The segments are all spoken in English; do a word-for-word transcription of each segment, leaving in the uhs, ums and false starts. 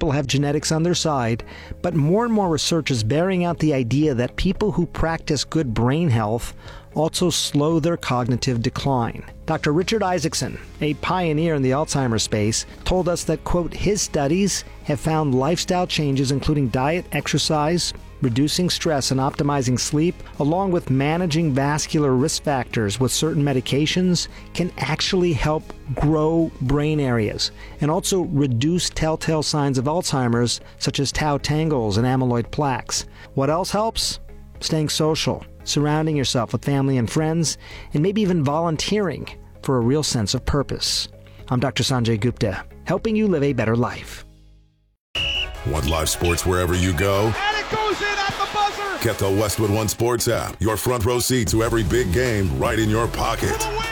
people have genetics on their side, but more and more research is bearing out the idea that people who practice good brain health also slow their cognitive decline. Doctor Richard Isaacson, a pioneer in the Alzheimer's space, told us that, quote, his studies have found lifestyle changes including diet, exercise, reducing stress, and optimizing sleep, along with managing vascular risk factors with certain medications, can actually help grow brain areas and also reduce telltale signs of Alzheimer's, such as tau tangles and amyloid plaques. What else helps? Staying social, surrounding yourself with family and friends, and maybe even volunteering for a real sense of purpose. I'm Doctor Sanjay Gupta, helping you live a better life. Want live sports wherever you go? And it goes in at the buzzer! Get the Westwood One Sports app. Your front row seat to every big game right in your pocket. For the win!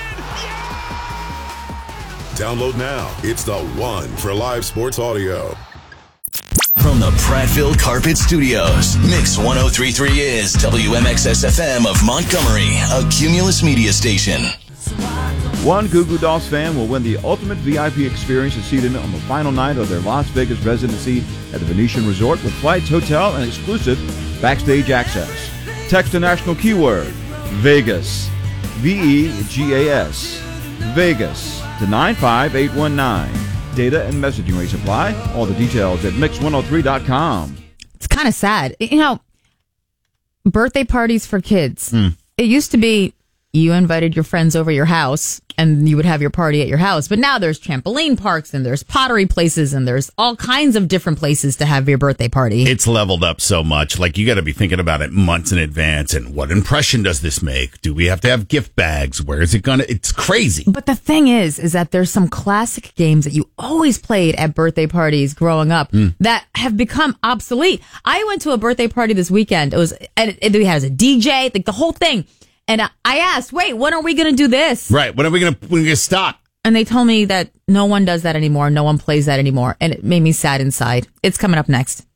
Yeah! Download now. It's the one for live sports audio. From the Prattville Carpet Studios, Mix ten thirty-three is W M X S F M of Montgomery, a Cumulus media station. One Goo Goo Dolls fan will win the ultimate V I P experience this season on the final night of their Las Vegas residency at the Venetian Resort with flights, hotel, and exclusive backstage access. Text the national keyword, Vegas, V E G A S, Vegas, to nine five eight one nine. Data and messaging rates apply. All the details at mix one oh three dot com. It's kind of sad. You know, birthday parties for kids. Mm. It used to be you invited your friends over your house and you would have your party at your house. But now there's trampoline parks and there's pottery places and there's all kinds of different places to have your birthday party. It's leveled up so much. Like, you got to be thinking about it months in advance. And what impression does this make? Do we have to have gift bags? Where is it going to? It's crazy. But the thing is, is that there's some classic games that you always played at birthday parties growing up mm. that have become obsolete. I went to a birthday party this weekend. It was, and it, we had a D J, like the whole thing. And I asked, wait, when are we going to do this? Right. When are we going to, when are we going to stop? And they told me that no one does that anymore. No one plays that anymore. And it made me sad inside. It's coming up next.